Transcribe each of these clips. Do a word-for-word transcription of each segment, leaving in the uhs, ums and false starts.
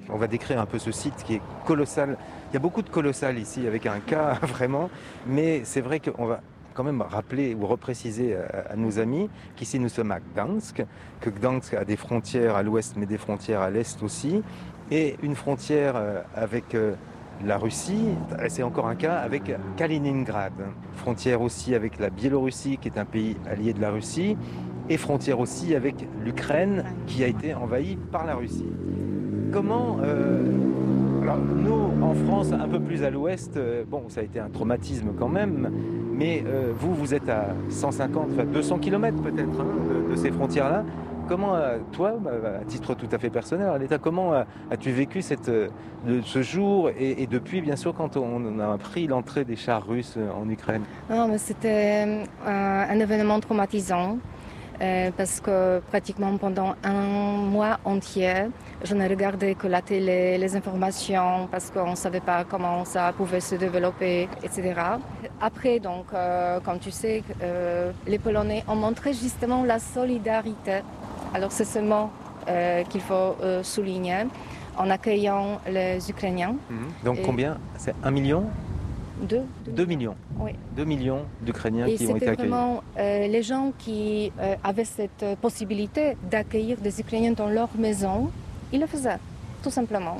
On va décrire un peu ce site qui est colossal. Il y a beaucoup de colossal ici, avec un K vraiment, mais c'est vrai qu'on va quand même rappeler ou repréciser à, à nos amis qu'ici nous sommes à Gdansk, que Gdansk a des frontières à l'ouest mais des frontières à l'est aussi, et une frontière avec la Russie, c'est encore un cas avec Kaliningrad, frontière aussi avec la Biélorussie qui est un pays allié de la Russie, et frontière aussi avec l'Ukraine qui a été envahie par la Russie. Comment, euh, alors nous en France, un peu plus à l'ouest, euh, bon ça a été un traumatisme quand même, mais euh, vous, vous êtes à cent cinquante, enfin deux cents kilomètres peut-être hein, de, de ces frontières-là. Comment, euh, toi, à titre tout à fait personnel, Arletta, comment euh, as-tu vécu cette, euh, ce jour et, et depuis, bien sûr, quand on a appris l'entrée des chars russes en Ukraine? Non, mais c'était un, un événement traumatisant. Euh, parce que pratiquement pendant un mois entier, je ne regardais que la télé, les informations, parce qu'on ne savait pas comment ça pouvait se développer, et cetera. Après, donc, euh, comme tu sais, euh, les Polonais ont montré justement la solidarité. Alors c'est ce mot euh, qu'il faut euh, souligner en accueillant les Ukrainiens. Mmh. Donc Et combien? C'est un million? Deux, deux, deux millions. Oui. Deux millions d'Ukrainiens Et qui ont été accueillis. Et c'était vraiment euh, les gens qui euh, avaient cette possibilité d'accueillir des Ukrainiens dans leur maison, ils le faisaient, tout simplement.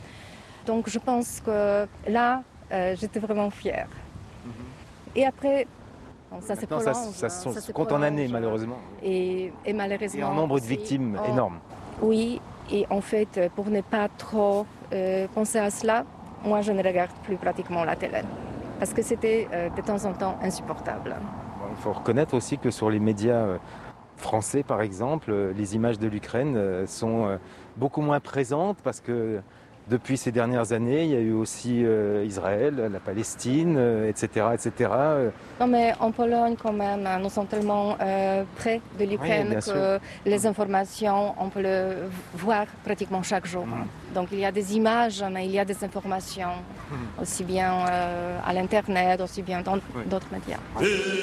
Donc je pense que là, euh, j'étais vraiment fière. Mm-hmm. Et après, bon, ça se prolonge. Ça, ça, ça, ça se compte en années, malheureusement. Et, et malheureusement. Et en nombre de victimes aussi, énorme. On... Oui, et en fait, pour ne pas trop euh, penser à cela, moi je ne regarde plus pratiquement la télé. Parce que c'était euh, de temps en temps insupportable. Il faut reconnaître aussi que sur les médias français, par exemple, les images de l'Ukraine sont beaucoup moins présentes parce que depuis ces dernières années, il y a eu aussi euh, Israël, la Palestine, euh, et cetera, et cetera. Non, mais en Pologne, quand même, nous sommes tellement euh, près de l'Ukraine oui, que sûr. Les informations, on peut le voir pratiquement chaque jour. Mmh. Donc il y a des images, mais il y a des informations, mmh. aussi bien euh, à l'Internet, aussi bien dans oui. d'autres médias.